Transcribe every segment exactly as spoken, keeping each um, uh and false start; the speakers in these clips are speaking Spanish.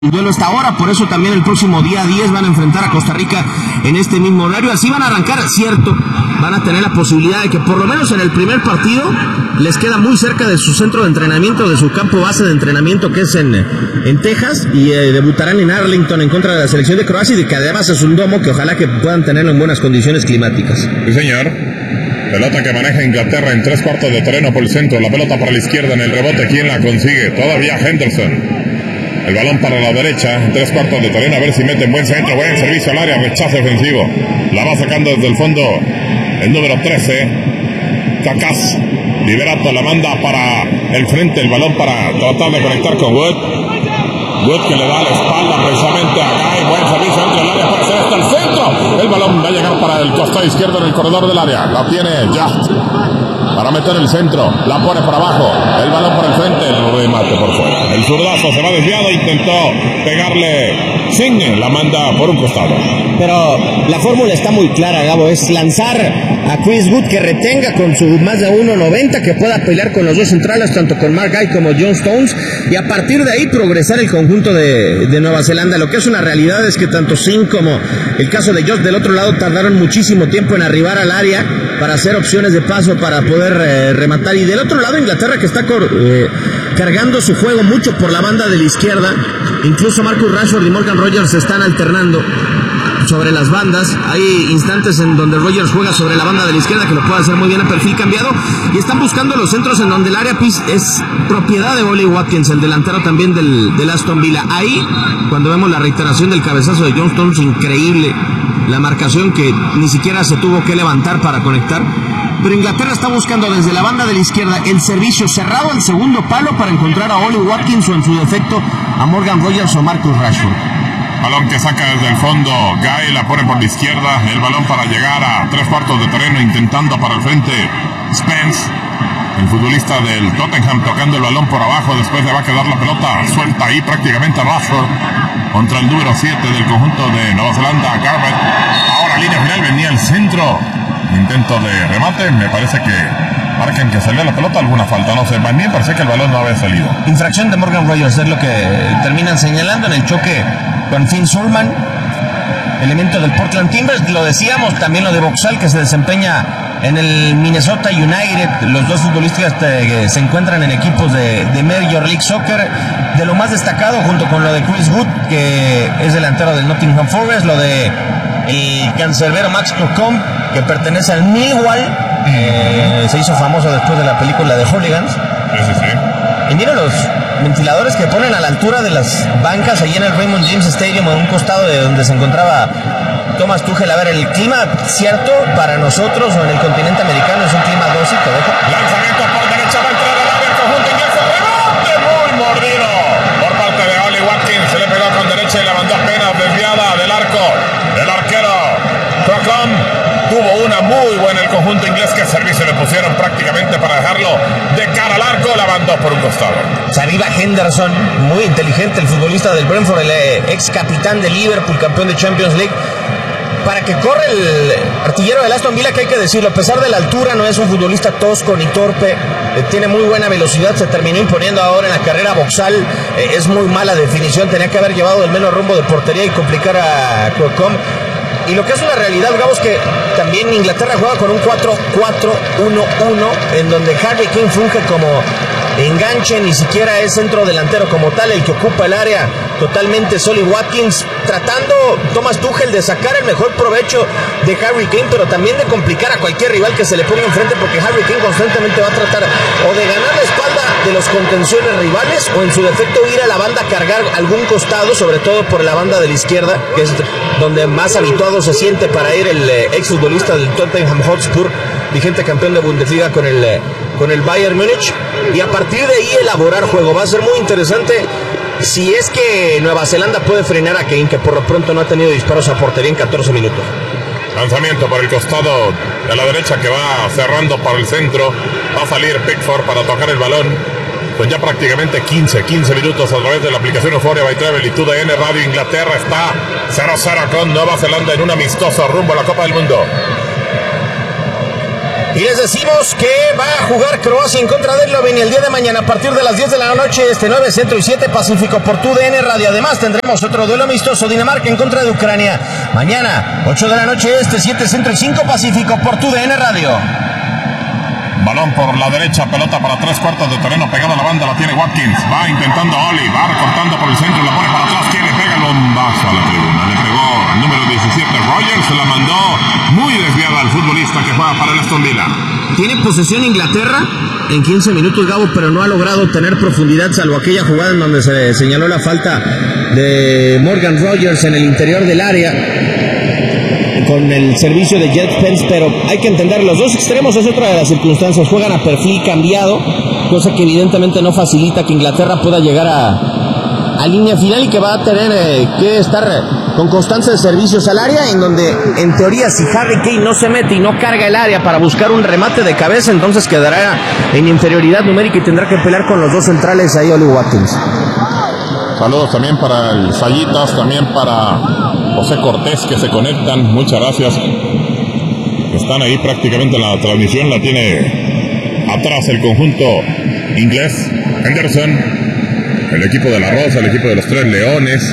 duelo está ahora, por eso también el próximo día diez van a enfrentar a Costa Rica en este mismo horario. Así van a arrancar, cierto, van a tener la posibilidad de que por lo menos en el primer partido les queda muy cerca de su centro de entrenamiento, de su campo base de entrenamiento, que es en, en Texas, y eh, debutarán en Arlington en contra de la selección de Croacia, y que además es un domo que ojalá que puedan tenerlo en buenas condiciones climáticas. Sí, señor. Pelota que maneja Inglaterra en tres cuartos de terreno por el centro, la pelota para la izquierda en el rebote. ¿Quién la consigue? Todavía Henderson. El balón para la derecha, en tres cuartos de terreno, a ver si mete buen centro, buen servicio al área, rechazo ofensivo. La va sacando desde el fondo el número trece, Cacaz. Liberato la manda para el frente, el balón para tratar de conectar con Wood. Wood que le da la espalda precisamente a Guy, buen servicio dentro del área, puede ser hasta el centro. El balón va a llegar para el costado izquierdo en el corredor del área. La tiene Just para meter el centro, la pone para abajo, el balón por el frente, el remate por fuera. El zurdazo se va desviado, intentó pegarle Signe, la manda por un costado. Pero la fórmula está muy clara, Gabo, es lanzar a Chris Wood, que retenga con su más de uno noventa, que pueda pelear con los dos centrales, tanto con Mark Guy como John Stones, y a partir de ahí progresar el conjunto de, de Nueva Zelanda. Lo que es una realidad es que tanto Singh como el caso de Josh del otro lado tardaron muchísimo tiempo en arribar al área para hacer opciones de paso, para poder eh, rematar. Y del otro lado Inglaterra, que está cor, eh, cargando su juego mucho por la banda de la izquierda. Incluso Marcus Rashford y Morgan Rogers se están alternando sobre las bandas. Hay instantes en donde Rogers juega sobre la banda de la izquierda, que lo puede hacer muy bien a perfil cambiado, y están buscando los centros en donde el área es propiedad de Ollie Watkins, el delantero también del, del Aston Villa. Ahí, cuando vemos la reiteración del cabezazo de John Stones, increíble la marcación, que ni siquiera se tuvo que levantar para conectar. Pero Inglaterra está buscando desde la banda de la izquierda el servicio cerrado al segundo palo para encontrar a Ollie Watkins, o en su defecto a Morgan Rogers o Marcus Rashford. Balón que saca desde el fondo Guy, la pone por la izquierda, el balón para llegar a tres cuartos de terreno, intentando para el frente Spence, el futbolista del Tottenham, tocando el balón por abajo. Después le va a quedar la pelota suelta ahí prácticamente a Rashford contra el número siete del conjunto de Nueva Zelanda, Garbutt. Ahora línea final, venía el centro, intento de remate, me parece que marcan que salió la pelota, alguna falta, no sé, más bien parece que el balón no había salido. Infracción de Morgan Rogers es lo que terminan señalando en el choque con Finn Surman, elemento del Portland Timbers. Lo decíamos, también lo de Boxall, que se desempeña en el Minnesota United. Los dos futbolistas que se encuentran en equipos de, de Major League Soccer. De lo más destacado, junto con lo de Chris Wood, que es delantero del Nottingham Forest, lo de el cancerbero Max Crocombe, que pertenece al Millwall, eh, se hizo famoso después de la película de Hooligans. Sí, sí, sí. Y mira los ventiladores que ponen a la altura de las bancas ahí en el Raymond James Stadium, a un costado de donde se encontraba Thomas Tuchel. A ver, el clima, cierto, para nosotros o en el continente americano es un clima dócico. Lanzamiento por derecha, va a entrar al área, conjunto inglés, rebote muy mordido por parte de Ollie Watkins. Se le pegó con derecha y la mandó apenas desviada del arco del arquero Crocombe. Tuvo una muy buena el conjunto inglés, que servicio le pusieron prácticamente para dejarlo de cara al arco, la mandó por un costado. Arriba Henderson, muy inteligente el futbolista del Brentford, el ex capitán de Liverpool, campeón de Champions League, para que corre el artillero del Aston Villa, que hay que decirlo, a pesar de la altura, no es un futbolista tosco ni torpe, eh, tiene muy buena velocidad, se terminó imponiendo ahora en la carrera Boxall, eh, es muy mala definición, tenía que haber llevado el menos rumbo de portería y complicar a Crocombe. Y lo que es una realidad, Gabo, es que también Inglaterra juega con un cuatro cuatro uno uno, en donde Harry Kane funge como enganche, ni siquiera es centro delantero como tal el que ocupa el área. Totalmente Ollie Watkins, tratando Thomas Tuchel de sacar el mejor provecho de Harry Kane, pero también de complicar a cualquier rival que se le ponga enfrente, porque Harry Kane constantemente va a tratar o de ganar la espalda de los contenciones rivales, o en su defecto ir a la banda a cargar algún costado, sobre todo por la banda de la izquierda, que es donde más habituado se siente para ir el eh, exfutbolista del Tottenham Hotspur, vigente campeón de Bundesliga con el, eh, con el Bayern Múnich, y a partir de ahí elaborar juego. Va a ser muy interesante si es que Nueva Zelanda puede frenar a Kane, que por lo pronto no ha tenido disparos a portería en catorce minutos. Lanzamiento por el costado de la derecha, que va cerrando para el centro. Va a salir Pickford para tocar el balón. Pues ya prácticamente quince, quince minutos a través de la aplicación Euphoria by Travel y T D N Radio. Inglaterra está cero cero con Nueva Zelanda en un amistoso rumbo a la Copa del Mundo. Y les decimos que va a jugar Croacia en contra de Eslovenia el día de mañana a partir de las diez de la noche, este nueve Centro y siete Pacífico por tu D N Radio. Además tendremos otro duelo amistoso, Dinamarca en contra de Ucrania. Mañana, ocho de la noche este, siete Centro y cinco Pacífico por tu D N Radio. Balón por la derecha, pelota para tres cuartos de terreno, pegado a la banda, la tiene Watkins. Va intentando Oli, va recortando por el centro, la pone para atrás. ¿Quién le pega el bombazo a la tribuna? Le pegó el número diecisiete, Rogers, se la mandó muy desviada al futbolista que juega para el Aston Villa. Tiene posesión Inglaterra en quince minutos, Gabo, pero no ha logrado tener profundidad, salvo aquella jugada en donde se señaló la falta de Morgan Rogers en el interior del área con el servicio de Jet Spence, pero hay que entender, los dos extremos es otra de las circunstancias, juegan a perfil cambiado, cosa que evidentemente no facilita que Inglaterra pueda llegar a, a línea final y que va a tener eh, que estar con constancia de servicios al área, en donde en teoría si Harry Kane no se mete y no carga el área para buscar un remate de cabeza, entonces quedará en inferioridad numérica y tendrá que pelear con los dos centrales ahí, Oli Watkins. Saludos también para el Fallitas, también para José Cortés que se conectan, muchas gracias. Están ahí prácticamente en la transmisión, la tiene atrás el conjunto inglés. Henderson, el equipo de la Rosa, el equipo de los Tres Leones,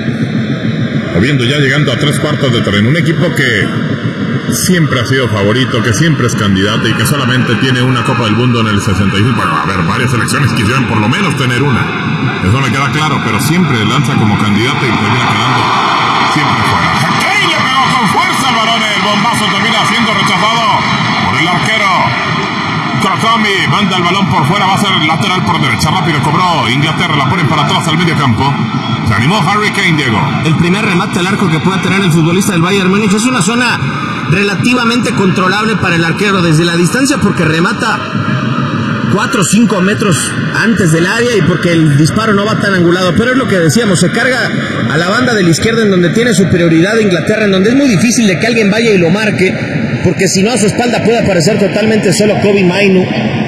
moviendo ya llegando a tres cuartos de terreno. Un equipo que siempre ha sido favorito, que siempre es candidato y que solamente tiene una Copa del Mundo en el sesenta y cinco. Bueno, a ver, varias selecciones quisieran por lo menos tener una. Eso me queda claro, pero siempre lanza como candidato y termina quedando siempre fuera. Kane le pegó con fuerza al balón, el bombazo termina siendo rechazado por el arquero. Krakami manda el balón por fuera, va a ser lateral por derecha, rápido cobró Inglaterra, la ponen para atrás al medio campo. Se animó Harry Kane, Diego. El primer remate al arco que pueda tener el futbolista del Bayern Múnich. Es una zona relativamente controlable para el arquero desde la distancia porque remata cuatro o cinco metros antes del área y porque el disparo no va tan angulado, pero es lo que decíamos, se carga a la banda de la izquierda en donde tiene superioridad Inglaterra, en donde es muy difícil de que alguien vaya y lo marque, porque si no a su espalda puede aparecer totalmente solo Kobbie Mainoo,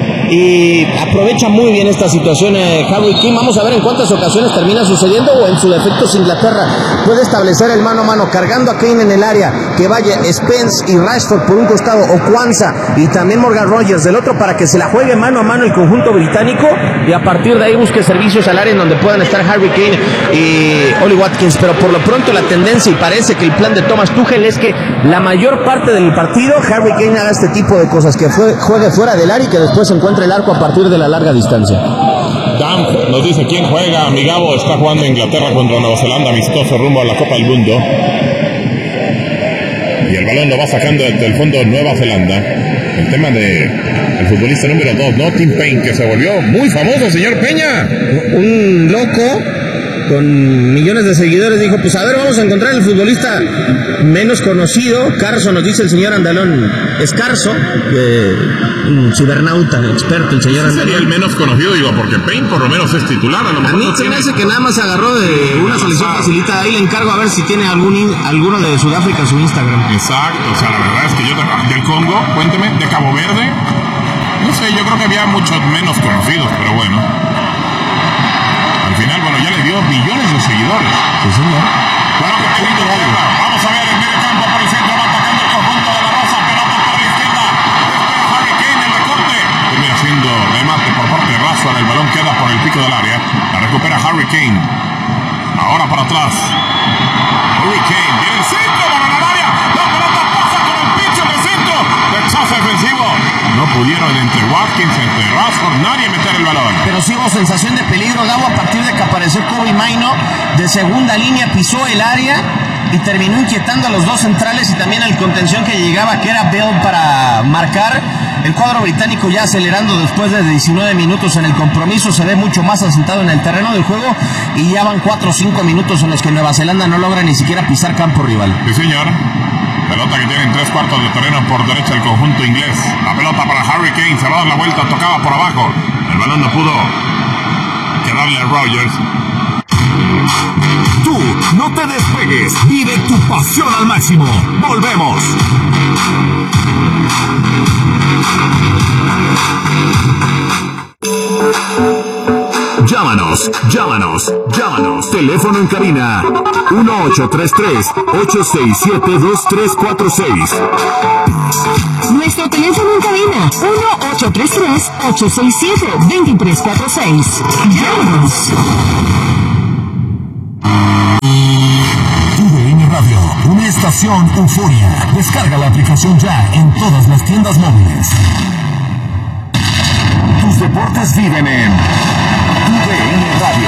y aprovecha muy bien esta situación eh, Harry Kane. Vamos a ver en cuántas ocasiones termina sucediendo, o en su defecto si Inglaterra puede establecer el mano a mano cargando a Kane en el área, que vaya Spence y Rashford por un costado, o Kwanzaa y también Morgan Rogers del otro, para que se la juegue mano a mano el conjunto británico y a partir de ahí busque servicios al área en donde puedan estar Harry Kane y Oli Watkins. Pero por lo pronto la tendencia, y parece que el plan de Thomas Tuchel, es que la mayor parte del partido Harry Kane haga este tipo de cosas, que fue, juegue fuera del área y que después se encuentre el arco a partir de la larga distancia. Damp nos dice quién juega. Mi Gabo, está jugando Inglaterra contra Nueva Zelanda, amistoso rumbo a la Copa del Mundo. Y el balón lo va sacando desde el fondo de Nueva Zelanda. El tema de el futbolista número dos, ¿no? Tim Payne, que se volvió muy famoso, señor Peña. Un loco con millones de seguidores dijo, pues a ver, vamos a encontrar el futbolista menos conocido. Carso, nos dice el señor Andalón Escarso, eh, un cibernauta experto, el señor Andalón. Sería el menos conocido, digo, porque Payne por lo menos es titular. A, lo a mí no se me hace que nada más agarró de una selección facilitada. Ahí le encargo a ver si tiene algún in, alguno de Sudáfrica en su Instagram. Exacto, o sea, la verdad es que yo te, del Congo, cuénteme, de Cabo Verde, no sé, yo creo que había muchos menos conocidos, pero bueno. Al final, bueno, ya le dio millones de seguidores. Sí, señor. Claro que te grito, vamos a ver el medio campo por el centro, va atacando el conjunto de la Rosa, pelota para la izquierda, espera Harry Kane el recorte, termina haciendo remate por parte de Rashford, el balón queda por el pico del área, la recupera Harry Kane, ahora para atrás, Harry Kane, viene el centro, balón al área, la pelota pasa con el pincho en el centro, rechazo defensivo, no pudieron entre Watkins, entre Rashford, nadie meter el balón. Pero sí hubo sensación de peligro, Gabo, a partir de que apareció Kobbie Mainoo de segunda línea, pisó el área y terminó inquietando a los dos centrales y también al contención que llegaba, que era Bell, para marcar. El cuadro británico ya acelerando después de diecinueve minutos en el compromiso, se ve mucho más asentado en el terreno del juego y ya van cuatro o cinco minutos en los que Nueva Zelanda no logra ni siquiera pisar campo rival. Sí, señor. Pelota que tiene en tres cuartos de terreno por derecha el conjunto inglés. La pelota para Harry Kane, se va a dar la vuelta, tocaba por abajo. El balón no pudo quedarle a Rogers. Tú no te despegues, vive tu pasión al máximo. Volvemos. Llama Llámanos, llámanos, llámanos. Teléfono en cabina uno ocho tres tres, ocho seis siete, dos tres cuatro seis. Nuestro teléfono en cabina uno ocho tres tres, ocho seis siete, dos tres cuatro seis. Llámanos. U D N Radio, una estación Euforia. Descarga la aplicación ya en todas las tiendas móviles. Tus deportes viven en U D N Radio.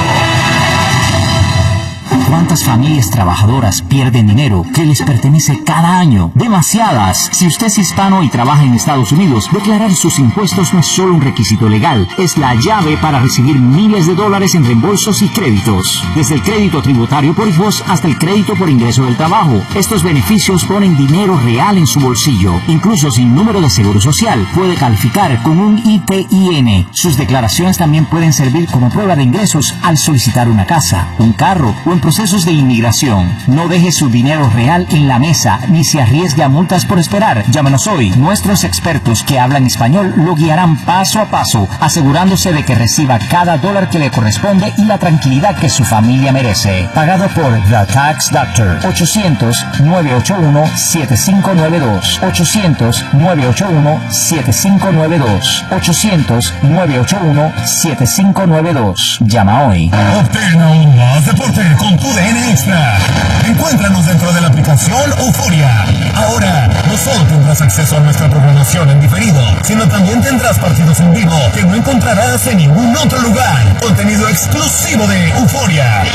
¿Cuántas familias trabajadoras pierden dinero que les pertenece cada año? Demasiadas. Si usted es hispano y trabaja en Estados Unidos, declarar sus impuestos no es solo un requisito legal, es la llave para recibir miles de dólares en reembolsos y créditos. Desde el crédito tributario por hijos hasta el crédito por ingreso del trabajo. Estos beneficios ponen dinero real en su bolsillo. Incluso sin número de seguro social, puede calificar con un I T I N. Sus declaraciones también pueden servir como prueba de ingresos al solicitar una casa, un carro o en procesos de inmigración. No deje su dinero real en la mesa ni se arriesgue a multas por esperar. Llámenos hoy. Nuestros expertos que hablan español lo guiarán paso a paso, asegurándose de que reciba cada dólar que le corresponde y la tranquilidad que su familia merece. Pagado por The Tax Doctor. ochocientos, nueve ocho uno, siete cinco nueve dos. ochocientos, nueve ocho uno, siete cinco nueve dos. ochocientos, nueve ocho uno, siete cinco nueve dos. Llama hoy. Obtén aún más deporte con tu U D N Extra. Encuéntranos dentro de la aplicación Euforia. Ahora, no solo tendrás acceso a nuestra programación en diferido, sino también tendrás partidos en vivo que no encontrarás en ningún otro lugar. Contenido exclusivo de Euforia.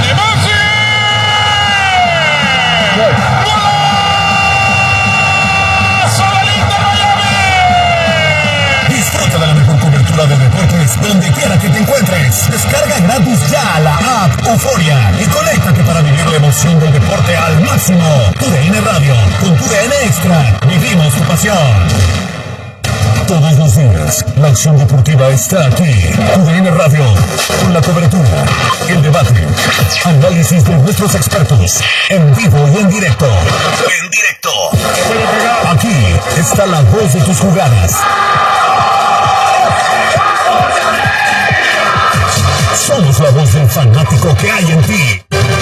Disfruta de la mejor cobertura de deportes donde quiera que te encuentres. Descarga gratis ya la app Euforia y conéctate para vivir la emoción del deporte al máximo. U D N Radio, con tu U D N Extra, vivimos tu pasión. Todos los días, la acción deportiva está aquí. U D N Radio, con la cobertura, el debate, análisis de nuestros expertos, en vivo y en directo. En directo. Aquí está la voz de tus jugadas. Somos la voz del fanático que hay en ti.